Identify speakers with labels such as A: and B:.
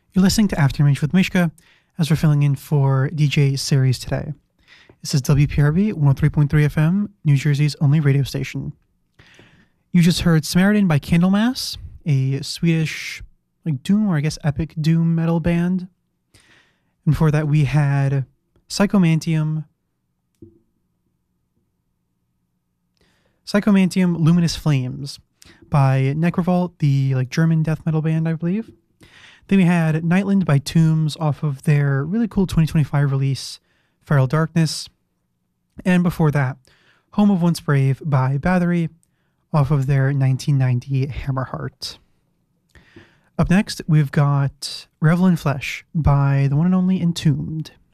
A: You're listening to Afternoon with Mishka as we're filling in for DJ Series today. This is WPRB 103.3 FM, New Jersey's only radio station. You just heard Samaritan by Candlemass, a Swedish doom, or I guess epic doom metal band. And before that we had Psychomantium Luminous Flames by Necrovault, the German death metal band, I believe. Then we had Nightland by Tombs off of their really cool 2025 release, Feral Darkness. And before that, Home of Once Brave by Bathory off of their 1990 Hammerheart. Up next, we've got Revel in Flesh by the one and only Entombed.